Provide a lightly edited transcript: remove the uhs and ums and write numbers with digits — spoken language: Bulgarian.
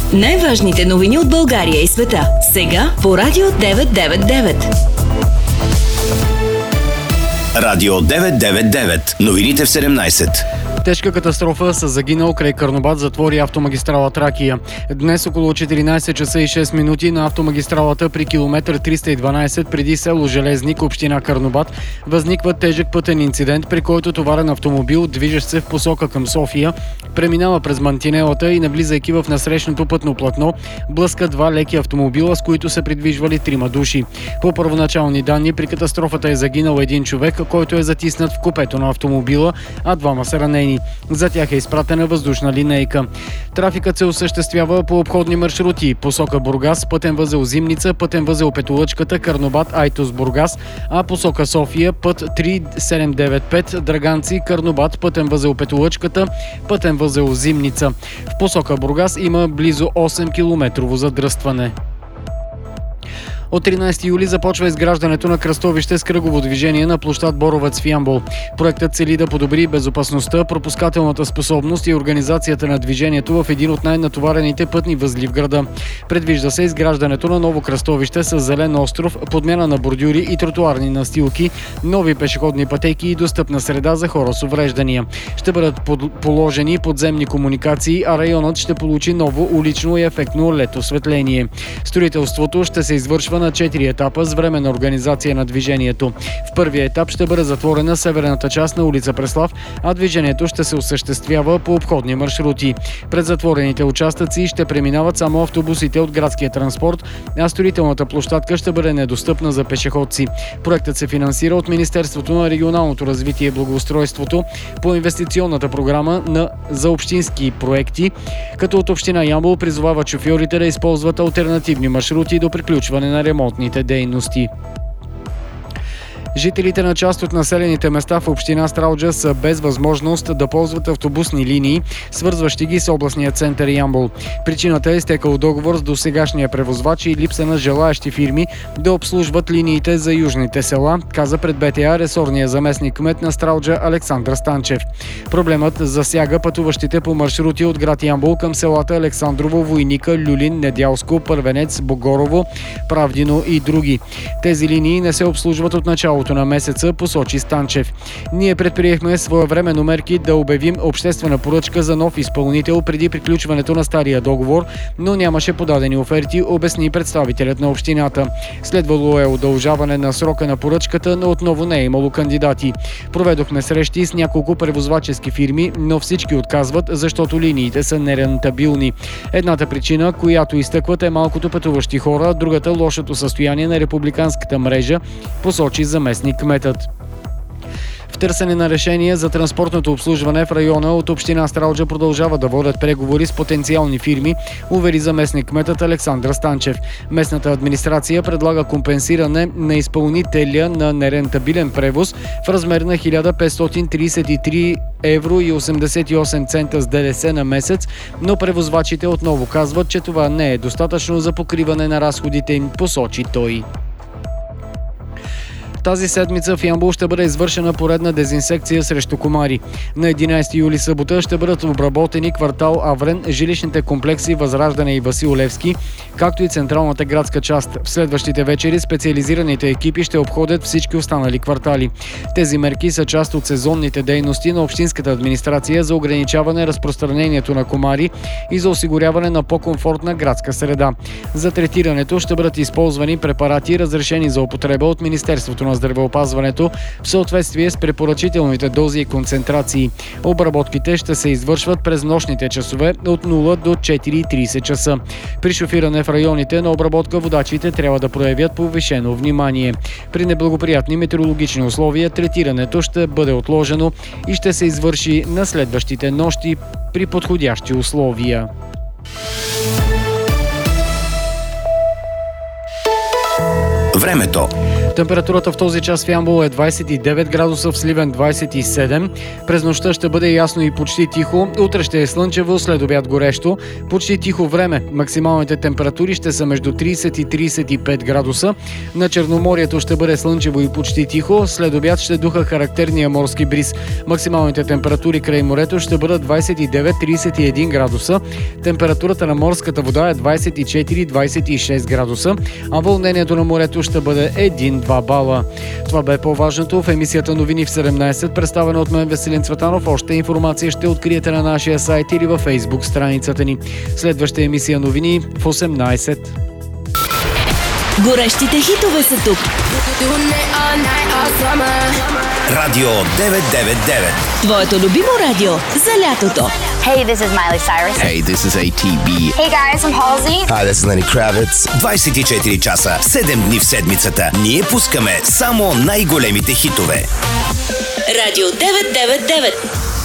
Най-важните новини от България и света. Сега по Радио 999. Радио 999. Новините в 17. Тежка катастрофа с загинал край Карнобат затвори автомагистрала Тракия. Днес около 14 часа и 6 минути на автомагистралата при километър 312 преди село Железник, община Карнобат, възниква тежък пътен инцидент, при който товарен автомобил, движещ се в посока към София, преминава през мантинелата и, наблизайки в насрещното пътно платно, блъска два леки автомобила, с които се придвижвали 3 души. По първоначални данни при катастрофата е загинал един човек, който е затиснат в купето на автомобила, а 2 са ранени. За тях е изпратена въздушна линейка. Трафикът се осъществява по обходни маршрути: посока Бургас, пътен възел Зимница, пътен възел Петолъчката, Карнобат, Айтос, Бургас, а посока София път 3795 Драганци, Карнобат, пътен възел Петолъчката, пътен възел Зимница. В посока Бургас има близо 8 километрово задръстване. От 13 юли започва изграждането на кръстовище с кръгово движение на площад Боровец в Ямбол. Проектът цели да подобри безопасността, пропускателната способност и организацията на движението в един от най-натоварените пътни възли в града. Предвижда се изграждането на ново кръстовище с зелен остров, подмяна на бордюри и тротоарни настилки, нови пешеходни пътеки и достъпна среда за хора с увреждания. Ще бъдат положени подземни комуникации, а районът ще получи ново улично и ефектно LED осветление. Строителството ще се извършва на 4 етапа с временна организация на движението. В първия етап ще бъде затворена северната част на улица Преслав, а движението ще се осъществява по обходни маршрути. Пред затворените участъци ще преминават само автобусите от градския транспорт, а строителната площадка ще бъде недостъпна за пешеходци. Проектът се финансира от Министерството на регионалното развитие и благоустройството по инвестиционната програма за общински проекти, като от община Ямбол призовават шофьорите да използват алтернативни маршрути до приключване на ремонтните дейности. Жителите на част от населените места в община Стралджа са без възможност да ползват автобусни линии, свързващи ги с областния център Ямбол. Причината е изтекал договор с досегашния превозвач и липса на желаещи фирми да обслужват линиите за южните села, каза пред БТА ресорния заместник-кмет на Стралджа Александър Станчев. Проблемът засяга пътуващите по маршрути от град Ямбол към селата Александрово, Войника, Люлин, Недялско, Първенец, Богорово, Правдино и други. Тези линии не се обслужват от началото на месеца, посочи Станчев. Ние предприехме своевременно мерки да обявим обществена поръчка за нов изпълнител преди приключването на стария договор, но нямаше подадени оферти, обясни представителят на общината. Следвало е удължаване на срока на поръчката, но отново не е имало кандидати. Проведохме срещи с няколко превозвачески фирми, но всички отказват, защото линиите са нерентабилни. Едната причина, която изтъкват, е малкото пътуващи хора, другата лошото състояние на републиканската мрежа, посочи заместник-кметът. В търсене на решение за транспортното обслужване в района от община Стралджа продължава да водят преговори с потенциални фирми, увери заместник-кметът Александър Станчев. Местната администрация предлага компенсиране на изпълнителя на нерентабилен превоз в размер на 1533 евро и 88 цента с ДДС на месец, но превозвачите отново казват, че това не е достатъчно за покриване на разходите им, посочи той. Тази седмица в Ямбол ще бъде извършена поредна дезинсекция срещу комари. На 11 юли събота ще бъдат обработени квартал Аврен, жилищните комплекси Възраждане и Васил Левски, както и централната градска част. В следващите вечери специализираните екипи ще обходят всички останали квартали. Тези мерки са част от сезонните дейности на общинската администрация за ограничаване разпространението на комари и за осигуряване на по-комфортна градска среда. За третирането ще бъдат използвани препарати, разрешени за употреба от Министерството на здравеопазването в съответствие с препоръчителните дози и концентрации. Обработките ще се извършват през нощните часове от 0 до 4:30 часа. При шофиране в районите на обработка водачите трябва да проявят повишено внимание. При неблагоприятни метеорологични условия третирането ще бъде отложено и ще се извърши на следващите нощи при подходящи условия. Времето. Температурата в този час в Ямбол е 29 градуса, в Сливен 27. През нощта ще бъде ясно и почти тихо. Утре ще е слънчево, след обяд горещо. Почти тихо време. Максималните температури ще са между 30 и 35 градуса. На Черноморието ще бъде слънчево и почти тихо. След обяд ще духа характерния морски бриз. Максималните температури край морето ще бъдат 29-31 градуса. Температурата на морската вода е 24-26 градуса, а вълнението на морето ще бъде 1-2 бала. Това бе по-важното в емисията Новини в 17, представена от мен Веселин Цветанов. Още информация ще откриете на нашия сайт или във Facebook страницата ни. Следваща емисия Новини в 18. Горещите хитове са тук. Радио 999. Твоето любимо радио за лятото. Hey, this is Miley Cyrus. Hey, this is ATB. Hey guys, I'm Halsey. Hi, this is Lenny Kravitz. 24 часа, 7 дни в седмицата. Ние пускаме само най-големите хитове. Радио 999.